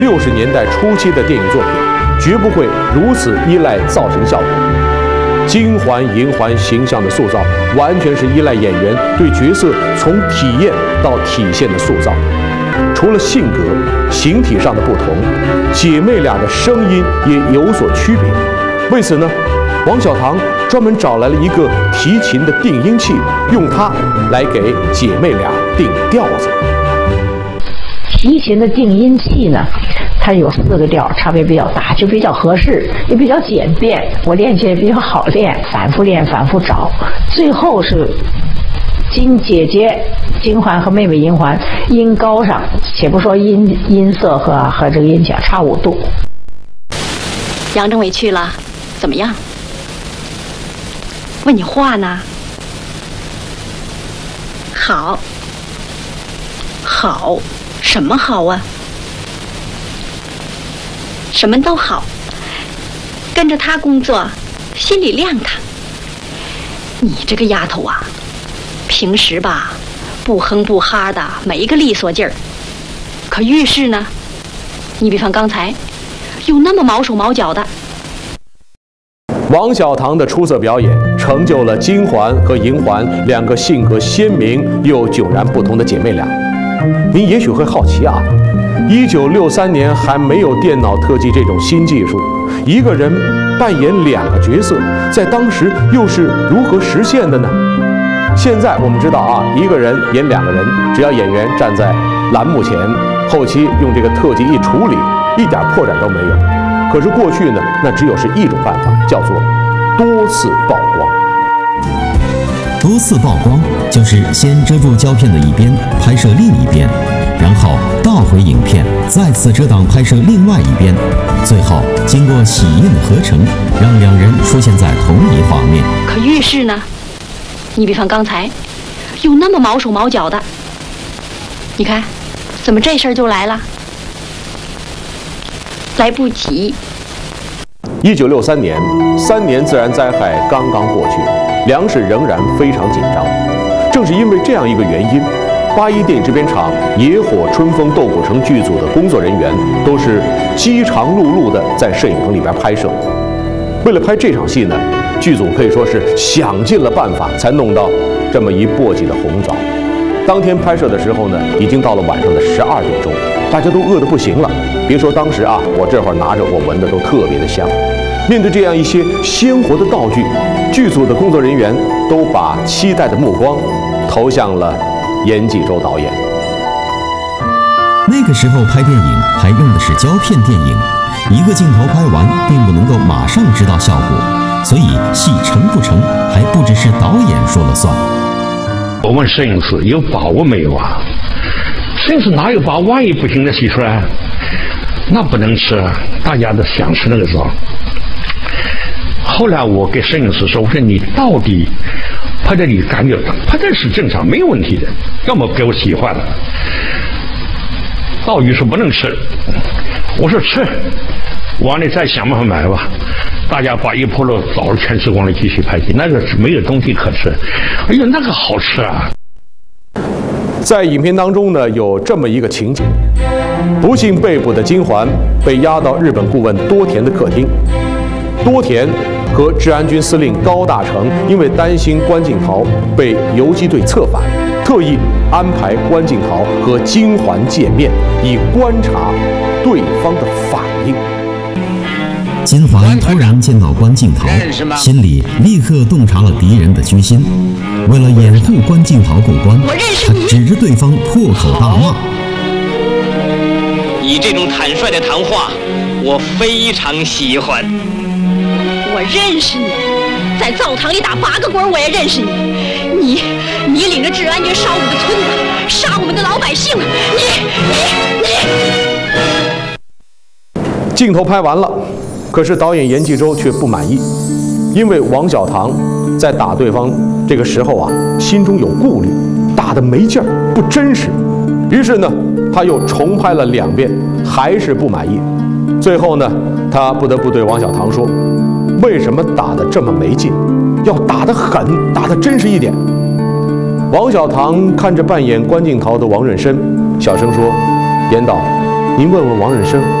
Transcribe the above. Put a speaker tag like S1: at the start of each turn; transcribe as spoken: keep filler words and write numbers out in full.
S1: 六十年代初期的电影作品，绝不会如此依赖造型效果。金环、银环形象的塑造，完全是依赖演员对角色从体验到体现的塑造。除了性格、形体上的不同，姐妹俩的声音也有所区别。为此呢，王小棠专门找来了一个提琴的定音器，用它来给姐妹俩定调子。
S2: 提琴的定音器呢，它有四个调，差别比较大，就比较合适，也比较简便，我练起来比较好练，反复练，反复找，最后是金姐姐金环和妹妹银环音高上，且不说音音色和和这个音响差五度。
S3: 杨政委去了，怎么样？问你话呢？好，好，什么好啊？什么都好，跟着他工作，心里亮堂。你这个丫头啊，平时吧，不哼不哈的，没一个利索劲儿。可遇事呢，你比方刚才，有那么毛手毛脚的。
S1: 王小棠的出色表演，成就了金环和银环两个性格鲜明又迥然不同的姐妹俩。您也许会好奇啊，一九六三年还没有电脑特技这种新技术，一个人扮演两个角色，在当时又是如何实现的呢？现在我们知道啊，一个人演两个人，只要演员站在栏幕前，后期用这个特技一处理，一点破绽都没有。可是过去呢，那只有是一种办法，叫做多次曝光。
S4: 多次曝光就是先遮住胶片的一边，拍摄另一边，然后倒回影片，再次遮挡拍摄另外一边，最后经过洗印合成，让两人出现在同一画面。
S3: 可遇事呢，你比方刚才，有那么毛手毛脚的，你看，怎么这事儿就来了？来不及。
S1: 一九六三年，三年自然灾害刚刚过去，粮食仍然非常紧张。正是因为这样一个原因，八一电影制片厂《野火春风斗古城》剧组的工作人员都是饥肠辘辘地在摄影棚里边拍摄。为了拍这场戏呢，剧组可以说是想尽了办法，才弄到这么一簸箕的红枣。当天拍摄的时候呢，已经到了晚上的十二点钟，大家都饿得不行了。别说当时啊，我这会儿拿着，我闻的都特别的香。面对这样一些鲜活的道具，剧组的工作人员都把期待的目光投向了严纪洲导演。
S4: 那个时候拍电影还用的是胶片电影，一个镜头拍完并不能够马上知道效果，所以戏成不成还不只是导演说了算。
S5: 我问摄影师有把握没有啊？摄影师哪有把握？万一不行的戏出来，那不能吃，大家都想吃那个时候。后来我给摄影师说，我说你到底拍的你感觉拍的是正常没有问题的，要么给我洗坏了。鲍鱼说不能吃，我说吃，完了再想办法买吧。大家把一破箩枣全吃光了，继续拍戏，那个是没有东西可吃。哎呦，那个好吃啊！
S1: 在影片当中呢，有这么一个情节：不幸被捕的金环被押到日本顾问多田的客厅，多田和治安军司令高大成因为担心关敬陶被游击队策反，特意安排关敬陶和金环见面，以观察对方的反应。
S4: 金环突然见到关敬陶，心里立刻洞察了敌人的居心。为了掩护关敬陶过关，他指着对方破口大骂：“
S6: 你这种坦率的谈话，我非常喜欢。
S3: 我认识你，在灶堂里打八个滚我也认识你。你，你领着治安军烧我们的村子，杀我们的老百姓，你，你，
S1: 你。”镜头拍完了。可是导演严纪洲却不满意，因为王小棠在打对方这个时候啊，心中有顾虑，打得没劲儿，不真实。于是呢，他又重拍了两遍，还是不满意。最后呢，他不得不对王小棠说：“为什么打得这么没劲？要打得狠，打得真实一点。”王小棠看着扮演关敬陶的王润生，小声说：“严导， 您问问王任生。